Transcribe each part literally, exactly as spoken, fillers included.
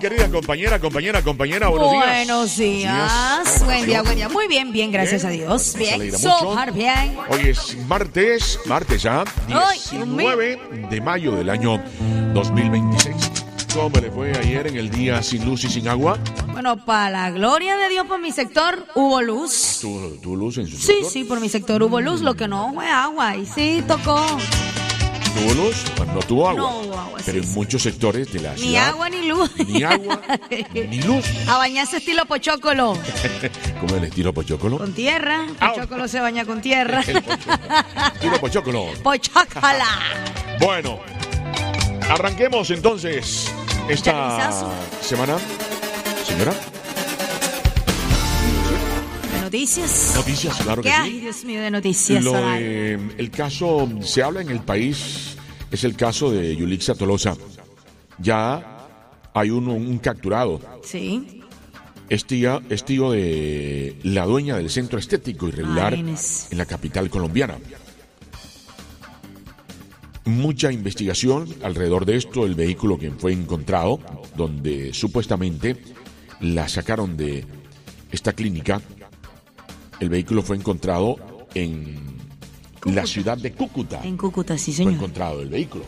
Querida compañera, compañera, compañera, buenos días. Buenos días. días. Buen día, buen día. Muy bien, bien, gracias bien. a Dios. Bien, súper bien. Hoy es martes, martes ya, diecinueve de mayo del año dos mil veintiséis. ¿Cómo le fue ayer en el día sin luz y sin agua? Bueno, para la gloria de Dios, por mi sector hubo luz. ¿Tuvo, tuvo luz en su sí, sector? Sí, sí, por mi sector hubo luz, lo que no fue agua, y sí tocó. ¿Tuvo luz? No tuvo agua. No hubo agua, Pero sí, en muchos sectores de la ciudad. Ni agua ni luz. Ni agua, ni luz. A bañarse estilo pochócolo. ¿Cómo el estilo pochócolo? Con tierra. Pochócolo ah. se baña con tierra. Estilo pochócolo. Pochócala. Bueno, arranquemos entonces esta semana, señora. ¿De noticias? Noticias, claro que ¿Qué sí. Ay, Dios mío, de noticias. Lo de, el caso, se habla en el país, es el caso de Yulixa Tolosa. Ya hay un, un capturado. Sí. Es tía, es tío de la dueña del centro estético irregular Ay, en la capital colombiana. Mucha investigación alrededor de esto, el vehículo que fue encontrado, donde supuestamente la sacaron de esta clínica. El vehículo fue encontrado en Cúcuta. La ciudad de Cúcuta. En Cúcuta, sí, señor. Fue encontrado el vehículo.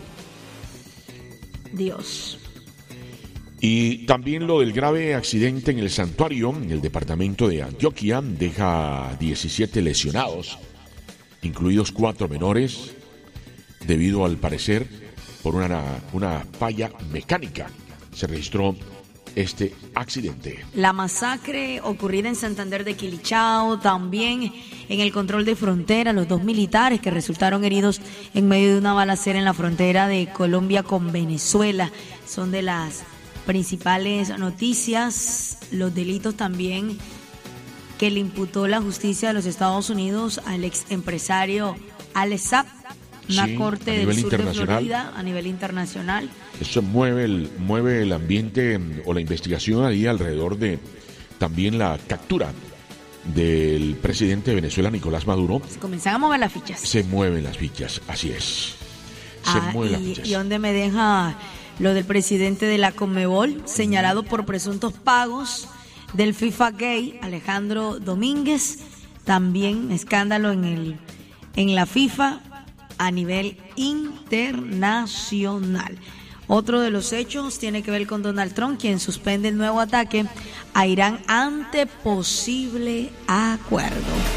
Dios. Y también lo del grave accidente en el santuario, en el departamento de Antioquia, deja diecisiete lesionados, incluidos cuatro menores, debido al parecer por una, una falla mecánica. Se registró este accidente. La masacre ocurrida en Santander de Quilichao, también en el control de frontera, los dos militares que resultaron heridos en medio de una balacera en la frontera de Colombia con Venezuela, son de las principales noticias. Los delitos también que le imputó la justicia de los Estados Unidos al ex empresario Alex Saab, una sí, corte del sur de Florida a nivel internacional. Eso mueve el, mueve el ambiente o la investigación ahí alrededor de también la captura del presidente de Venezuela, Nicolás Maduro. Se comienzan a mover las fichas. Se mueven las fichas, así es. Se ah, mueven y, las fichas. ¿Y dónde me deja lo del presidente de la Conmebol, señalado por presuntos pagos del FIFA Gay, Alejandro Domínguez? También escándalo en el en la FIFA a nivel internacional. Otro de los hechos tiene que ver con Donald Trump, quien suspende el nuevo ataque a Irán ante posible acuerdo.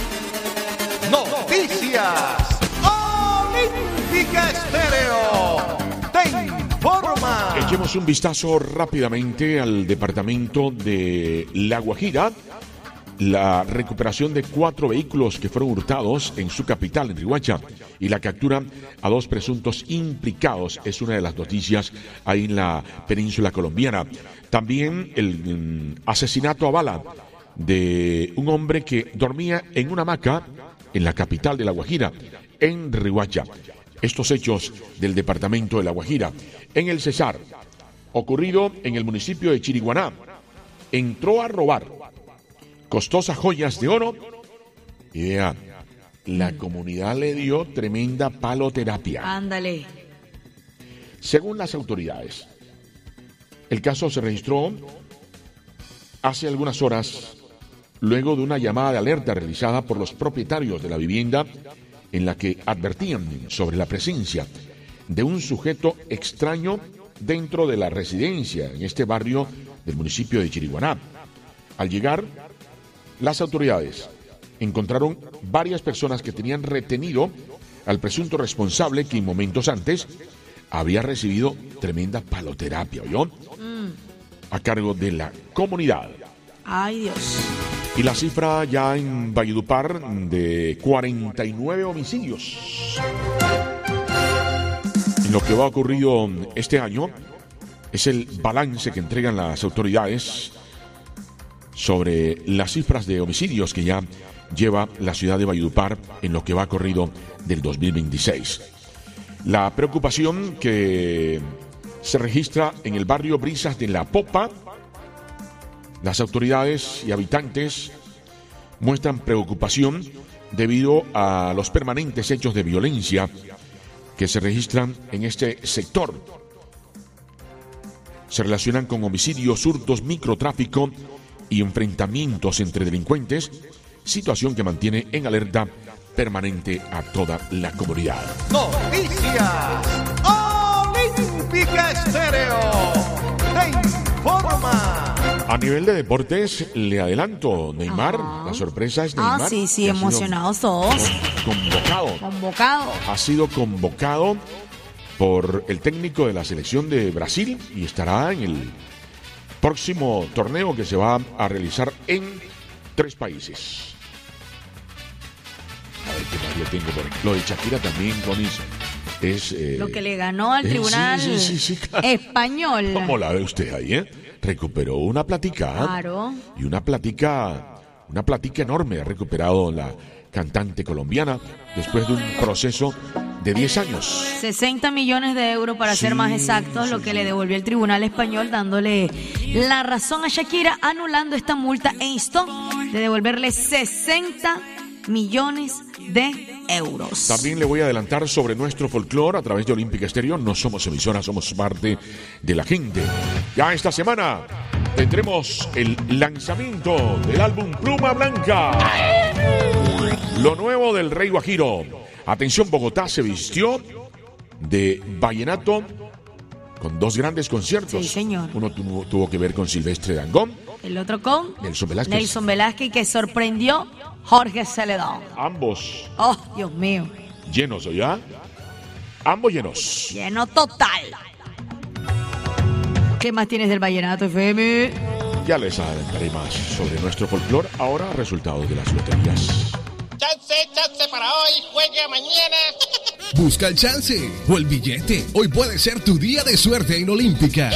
Noticias Olímpica Estéreo te informa. Echemos un vistazo rápidamente al departamento de La Guajira. La recuperación de cuatro vehículos que fueron hurtados en su capital, en Riohacha, y la captura a dos presuntos implicados es una de las noticias ahí en la península colombiana. También el mm, asesinato a bala de un hombre que dormía en una hamaca en la capital de La Guajira, en Riohacha. Estos hechos del departamento de La Guajira. En el Cesar, ocurrido en el municipio de Chiriguaná, entró a robar costosas joyas de oro y vea, la comunidad le dio tremenda paloterapia. Ándale. Según las autoridades, el caso se registró hace algunas horas luego de una llamada de alerta realizada por los propietarios de la vivienda en la que advertían sobre la presencia de un sujeto extraño dentro de la residencia en este barrio del municipio de Chiriguaná. Al llegar, las autoridades encontraron varias personas que tenían retenido al presunto responsable que en momentos antes había recibido tremenda paloterapia, ¿oyó? Mm. A cargo de la comunidad. Ay, Dios. Y la cifra ya en Valledupar de cuarenta y nueve homicidios. En lo que va ocurrido este año es el balance que entregan las autoridades sobre las cifras de homicidios que ya lleva la ciudad de Valledupar en lo que va corrido del dos mil veintiséis. La preocupación que se registra en el barrio Brisas de la Popa, las autoridades y habitantes muestran preocupación debido a los permanentes hechos de violencia que se registran en este sector. se relacionan con homicidios, hurtos, microtráfico y enfrentamientos entre delincuentes, situación que mantiene en alerta permanente a toda la comunidad. Noticias Olímpica Estéreo te informa. A nivel de deportes, le adelanto, Neymar, Ah. la sorpresa es Neymar. Ah, sí, sí, que ha sido emocionados todos. Convocado. Convocado. Ha sido convocado por el técnico de la selección de Brasil y estará en el próximo torneo que se va a realizar en tres países. A ver qué más le tengo por aquí. Lo de Shakira también, Conis, es... eh, Lo que le ganó al eh, tribunal sí, sí, sí, sí, claro. español. ¿Cómo la ve usted ahí, eh? Recuperó una platica. Claro. Y una platica, una platica enorme ha recuperado la cantante colombiana después de un proceso de diez años. sesenta millones de euros para Sí, ser más exactos, lo sí, que sí. le devolvió el tribunal español dándole la razón a Shakira, anulando esta multa e instó de devolverle sesenta millones de euros. También le voy a adelantar sobre nuestro folclore a través de Olímpica Estéreo. No somos emisora, somos parte de la gente. Ya esta semana tendremos el lanzamiento del álbum Pluma Blanca. Lo nuevo del Rey Guajiro. Atención, Bogotá se vistió de vallenato con dos grandes conciertos. Sí, señor. Uno tuvo, tuvo que ver con Silvestre Dangond, El otro con Nelson Velázquez. Nelson Velázquez, que sorprendió Jorge Celedón. Ambos Oh, Dios mío, llenos, ¿ya? Ambos llenos. lleno total. ¿Qué más tienes del Vallenato F M? Ya les adelantaré más sobre nuestro folclore. Ahora, resultados de las loterías. Chance, chance para hoy, juegue mañana. Busca el chance o el billete. Hoy puede ser tu día de suerte en Olímpica.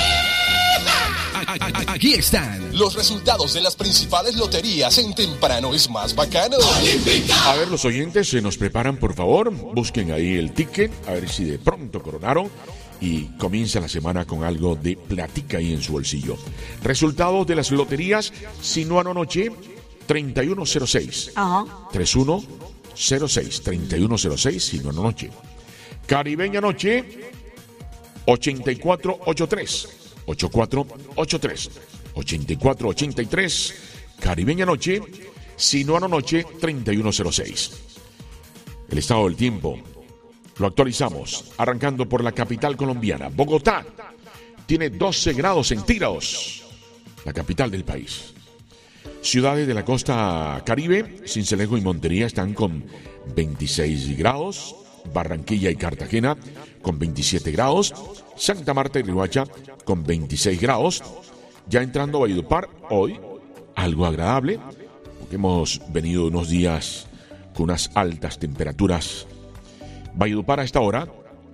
A- a- a- Aquí están los resultados de las principales loterías en Temprano es Más Bacano. A ver, los oyentes se nos preparan, por favor. Busquen ahí el ticket, a ver si de pronto coronaron. Y comienza la semana con algo de platica ahí en su bolsillo. Resultados de las loterías Sinuano Noche, treinta y uno cero seis. Ajá. treinta y uno cero seis, treinta y uno cero seis, Sinuano Noche. Caribeña Noche, ochenta y cuatro ochenta y tres. ochenta y cuatro ochenta y tres. ochenta y cuatro ochenta y tres. Caribeña Noche, Sinuano Noche, treinta y uno cero seis. El estado del tiempo lo actualizamos, arrancando por la capital colombiana. Bogotá tiene doce grados centígrados, la capital del país. Ciudades de la costa Caribe, Sincelejo y Montería están con veintiséis grados. Barranquilla y Cartagena con veintisiete grados. Santa Marta y Riohacha con veintiséis grados. Ya entrando a Valledupar, hoy algo agradable, porque hemos venido unos días con unas altas temperaturas. Valledupar a esta hora,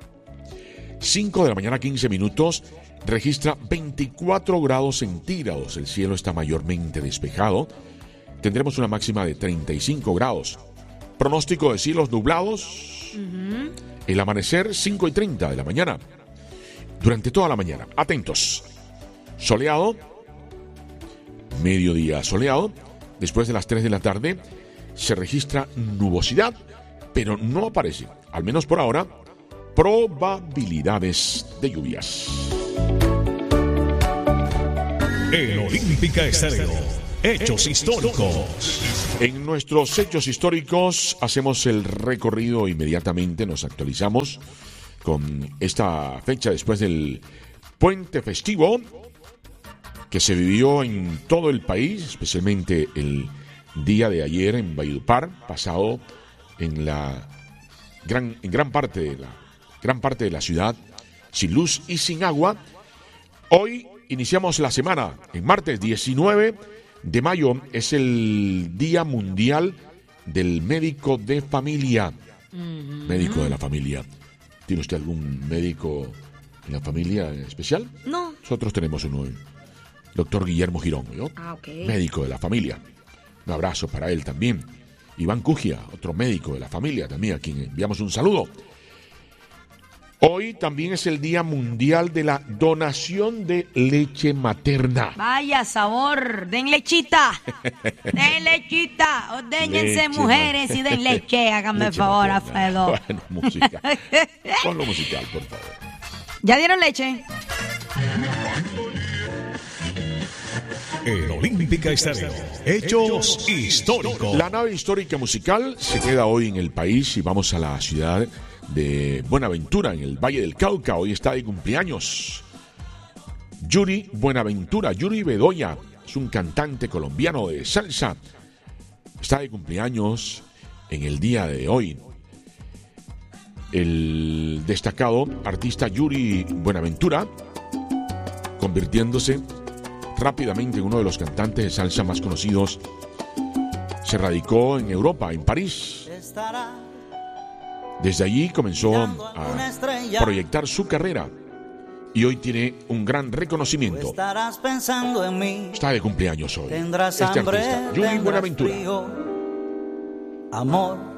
cinco de la mañana, quince minutos, registra veinticuatro grados centígrados. El cielo está mayormente despejado. Tendremos una máxima de treinta y cinco grados. Pronóstico de cielos nublados. Uh-huh. El amanecer, cinco y treinta de la mañana. Durante toda la mañana, atentos. Soleado. Mediodía soleado. Después de las tres de la tarde se registra nubosidad, pero no aparece, al menos por ahora, probabilidades de lluvias. En Olímpica Estéreo, hechos históricos. En nuestros hechos históricos hacemos el recorrido inmediatamente, nos actualizamos con esta fecha después del puente festivo que se vivió en todo el país, especialmente el día de ayer en Valledupar, pasado en la gran, en gran parte de la gran parte de la ciudad sin luz y sin agua. Hoy iniciamos la semana, en martes diecinueve de mayo, es el Día Mundial del Médico de Familia. Mm-hmm. Médico de la familia. ¿Tiene usted algún médico en la familia especial? No. Nosotros tenemos uno, el doctor Guillermo Girón, ¿no? Ah, ok. Médico de la familia. Un abrazo para él también. Iván Cugia, otro médico de la familia también, a quien enviamos un saludo. Hoy también es el Día Mundial de la Donación de Leche Materna. Vaya sabor, den lechita, den lechita, ordéñense Leche, mujeres ma- y den leche, háganme el Leche favor, materna. Alfredo. Bueno, música. Ponlo musical, por favor. ¿Ya dieron leche? En Olímpica Estéreo, hechos históricos. La nave histórica musical se queda hoy en el país y vamos a la ciudad de Buenaventura, en el Valle del Cauca. Hoy está de cumpleaños Yuri Buenaventura. Yuri Bedoya es un cantante colombiano de salsa. Está de cumpleaños en el día de hoy. El destacado artista Yuri Buenaventura, convirtiéndose rápidamente en uno de los cantantes de salsa más conocidos, se radicó en Europa, en París. Desde allí comenzó a proyectar su carrera y hoy tiene un gran reconocimiento. Está de cumpleaños hoy este artista, Yuri Buenaventura. Amor,